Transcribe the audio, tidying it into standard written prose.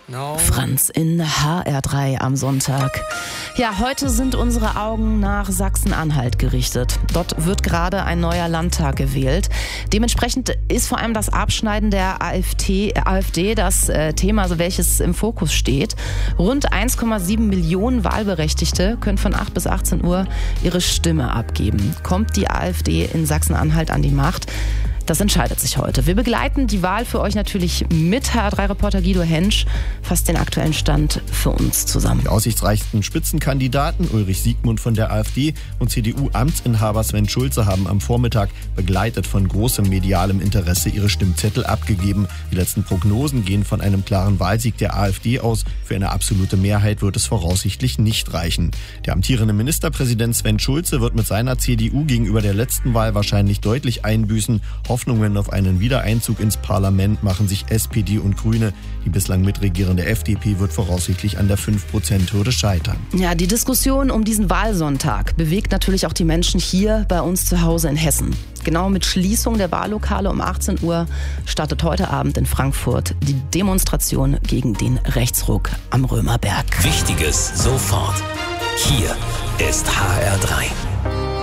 Franz in HR3 am Sonntag. Ja, heute sind unsere Augen nach Sachsen-Anhalt gerichtet. Dort wird gerade ein neuer Landtag gewählt. Dementsprechend ist vor allem das Abschneiden der AfD das Thema, welches im Fokus steht. Rund 1,7 Millionen Wahlberechtigte können von 8 bis 18 Uhr ihre Stimme abgeben. Kommt die AfD in Sachsen-Anhalt an die Macht? Das entscheidet sich heute. Wir begleiten die Wahl für euch natürlich mit. HR3-Reporter Guido Hensch fasst den aktuellen Stand für uns zusammen. Die aussichtsreichsten Spitzenkandidaten Ulrich Siegmund von der AfD und CDU-Amtsinhaber Sven Schulze haben am Vormittag begleitet von großem medialem Interesse ihre Stimmzettel abgegeben. Die letzten Prognosen gehen von einem klaren Wahlsieg der AfD aus. Für eine absolute Mehrheit wird es voraussichtlich nicht reichen. Der amtierende Ministerpräsident Sven Schulze wird mit seiner CDU gegenüber der letzten Wahl wahrscheinlich deutlich einbüßen. Hoffnungen auf einen Wiedereinzug ins Parlament machen sich SPD und Grüne. Die bislang mitregierende FDP wird voraussichtlich an der 5%-Hürde scheitern. Ja, die Diskussion um diesen Wahlsonntag bewegt natürlich auch die Menschen hier bei uns zu Hause in Hessen. Genau mit Schließung der Wahllokale um 18 Uhr startet heute Abend in Frankfurt die Demonstration gegen den Rechtsruck am Römerberg. Wichtiges sofort. Hier ist HR3.